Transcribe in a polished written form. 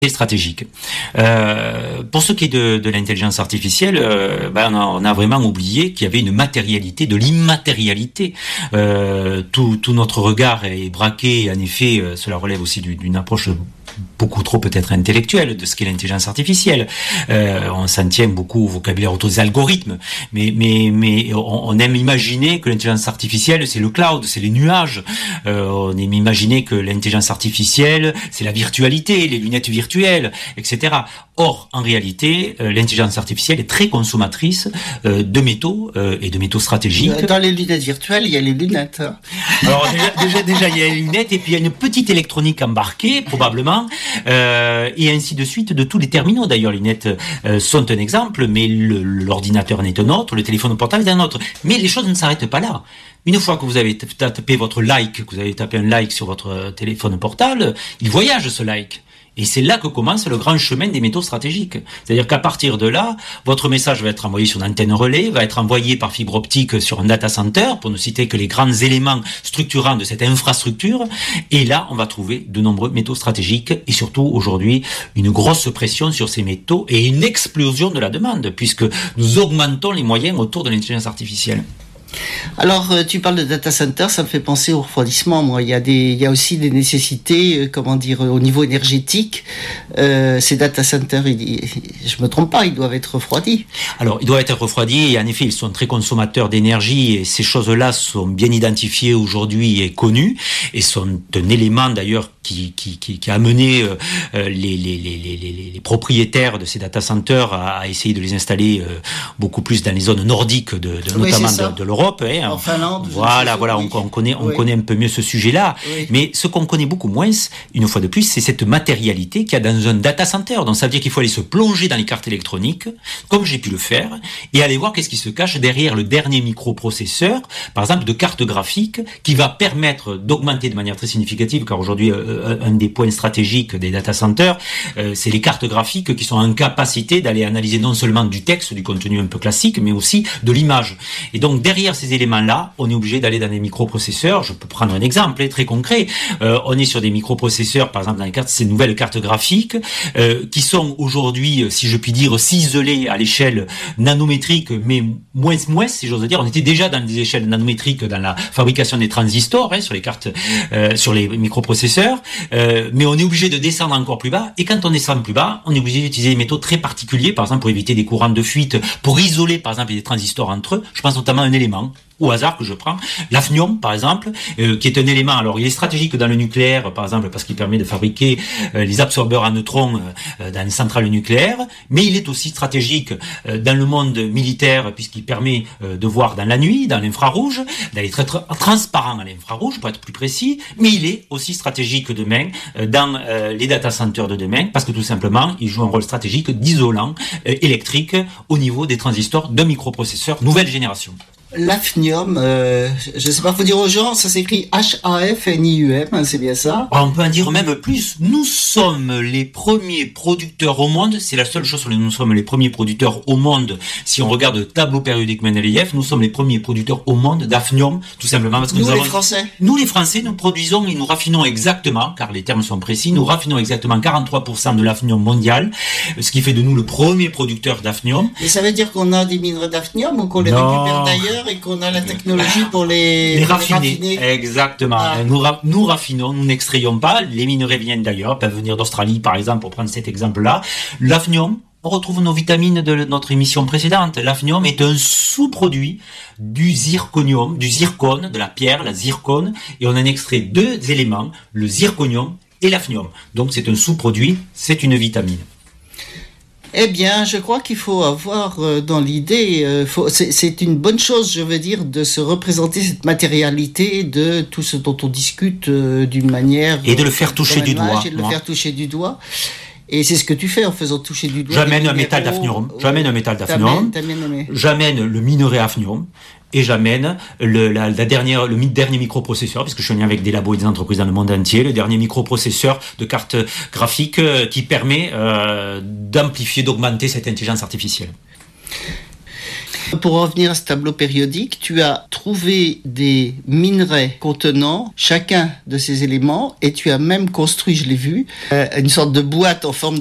stratégique. Pour ce qui est de l'intelligence artificielle, on a vraiment oublié qu'il y avait une matérialité de l'immatérialité. Tout notre regard est braqué, en effet, cela relève aussi d'une approche beaucoup trop peut-être intellectuelle de ce qu'est l'intelligence artificielle. On s'en tient beaucoup au vocabulaire autour des algorithmes, mais on aime imaginer que l'intelligence artificielle c'est le cloud, c'est les nuages. On aime imaginer que l'intelligence artificielle c'est la virtualité, les lunettes virtuelles, etc. Or, en réalité, l'intelligence artificielle est très consommatrice de métaux et de métaux stratégiques. Dans les lunettes virtuelles, il y a les lunettes. Alors déjà il y a les lunettes et puis il y a une petite électronique embarquée probablement. Et ainsi de suite de tous les terminaux. D'ailleurs, les lunettes sont un exemple, mais l'ordinateur n'est un autre, le téléphone portable est un autre. Mais les choses ne s'arrêtent pas là. Une fois que vous avez tapé votre like, que vous avez tapé un like sur votre téléphone portable, il voyage ce like. Et c'est là que commence le grand chemin des métaux stratégiques. C'est-à-dire qu'à partir de là, votre message va être envoyé sur une antenne relais, va être envoyé par fibre optique sur un data center, pour ne citer que les grands éléments structurants de cette infrastructure. Et là, on va trouver de nombreux métaux stratégiques et surtout aujourd'hui une grosse pression sur ces métaux et une explosion de la demande puisque nous augmentons les moyens autour de l'intelligence artificielle. Alors, tu parles de data center, ça me fait penser au refroidissement. Moi, il y a aussi des nécessités, au niveau énergétique. Ces data centers, je me trompe pas, ils doivent être refroidis. Alors, ils doivent être refroidis et en effet, ils sont très consommateurs d'énergie et ces choses-là sont bien identifiées aujourd'hui et connues et sont un élément d'ailleurs qui a amené les propriétaires de ces data centers à essayer de les installer beaucoup plus dans les zones nordiques notamment de l'Europe. En Finlande. Voilà, on connaît un peu mieux ce sujet-là. Oui. Mais ce qu'on connaît beaucoup moins, une fois de plus, c'est cette matérialité qu'il y a dans un data center. Donc ça veut dire qu'il faut aller se plonger dans les cartes électroniques, comme j'ai pu le faire, et aller voir qu'est-ce qui se cache derrière le dernier microprocesseur, par exemple de carte graphique, qui va permettre d'augmenter de manière très significative, car aujourd'hui, un des points stratégiques des data centers, c'est les cartes graphiques qui sont en capacité d'aller analyser non seulement du texte, du contenu un peu classique, mais aussi de l'image. Et donc derrière ces éléments-là, on est obligé d'aller dans des microprocesseurs. Je peux prendre un exemple très concret. On est sur des microprocesseurs, par exemple dans ces nouvelles cartes graphiques, qui sont aujourd'hui, si je puis dire, ciselées à l'échelle nanométrique, mais moins, si j'ose dire. On était déjà dans des échelles nanométriques dans la fabrication des transistors, sur les cartes, sur les microprocesseurs, mais on est obligé de descendre encore plus bas. Et quand on descend plus bas, on est obligé d'utiliser des métaux très particuliers, par exemple pour éviter des courants de fuite, pour isoler, par exemple, des transistors entre eux. Je pense notamment à un élément au hasard que je prends, l'hafnium par exemple, qui est un élément, alors il est stratégique dans le nucléaire par exemple parce qu'il permet de fabriquer les absorbeurs à neutrons dans les centrales nucléaires, mais il est aussi stratégique dans le monde militaire puisqu'il permet de voir dans la nuit, dans l'infrarouge, d'aller très transparent à l'infrarouge pour être plus précis, mais il est aussi stratégique demain dans les data centers de demain parce que tout simplement il joue un rôle stratégique d'isolant électrique au niveau des transistors d'un microprocesseur nouvelle génération. L'hafnium, je sais pas, faut dire aux gens, ça s'écrit H-A-F-N-I-U-M, c'est bien ça? On peut en dire même plus. Nous sommes les premiers producteurs au monde, c'est la seule chose sur laquelle nous sommes les premiers producteurs au monde. Si on regarde le tableau périodique Mendeleïev, nous sommes les premiers producteurs au monde d'hafnium, tout simplement parce que nous les Français. Nous les Français, nous produisons et nous raffinons exactement, car les termes sont précis, nous raffinons exactement 43% de l'hafnium mondial, ce qui fait de nous le premier producteur d'hafnium. Et ça veut dire qu'on a des minerais d'hafnium ou qu'on les récupère d'ailleurs? Et qu'on a la technologie pour les raffiner. Exactement. Ah. Nous raffinons, nous n'extrayons pas. Les minerais viennent d'ailleurs, peuvent venir d'Australie par exemple, pour prendre cet exemple-là. L'hafnium, on retrouve nos vitamines de notre émission précédente. L'hafnium est un sous-produit du zirconium, du zircone, de la pierre, la zircone, et on en extrait deux éléments, le zirconium et l'hafnium. Donc c'est un sous-produit, c'est une vitamine. Eh bien, je crois qu'il faut avoir dans l'idée, c'est une bonne chose, je veux dire, de se représenter cette matérialité de tout ce dont on discute d'une manière... Et de le faire toucher du doigt. Et de le faire toucher du doigt. Et c'est ce que tu fais en faisant toucher du doigt. J'amène un métal d'hafnium. J'amène le minerai hafnium. Et j'amène le dernier microprocesseur, puisque je suis en lien avec des labos et des entreprises dans le monde entier, le dernier microprocesseur de carte graphique qui permet d'amplifier, d'augmenter cette intelligence artificielle. Pour revenir à ce tableau périodique, tu as trouvé des minerais contenant chacun de ces éléments et tu as même construit, je l'ai vu, une sorte de boîte en forme